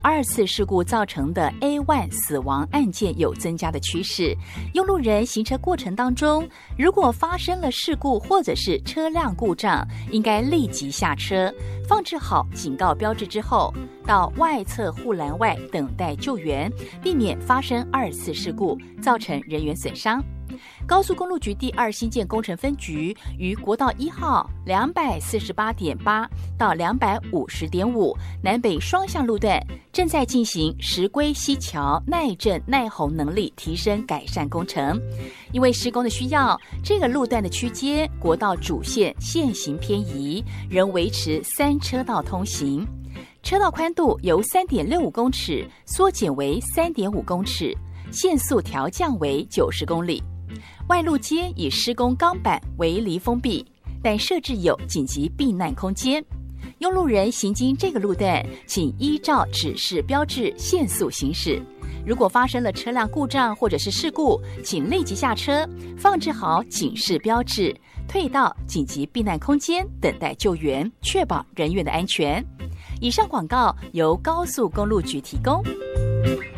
二次事故造成的 A1 死亡案件有增加的趋势。用路人行车过程当中，如果发生了事故或者是车辆故障，应该立即下车，放置好警告标志之后，到外侧护栏外等待救援，避免发生二次事故，造成人员损伤。高速公路局第2新建工程分局于国道1号 248.8 到 250.5 南北双向路段正在进行石龟溪桥耐震耐洪能力提升改善工程。因为施工的需要，这个路段的区间国道主线线行偏移，仍维持3车道通行，车道宽度由 3.65 公尺缩减为 3.5 公尺，限速调降为90公里。外路街以施工钢板围篱封闭，但设置有紧急避难空间。用路人行经这个路段，请依照指示标志限速行驶。如果发生了车辆故障或者是事故，请立即下车，放置好警示标志，退到紧急避难空间等待救援，确保人员的安全。以上广告由高速公路局提供。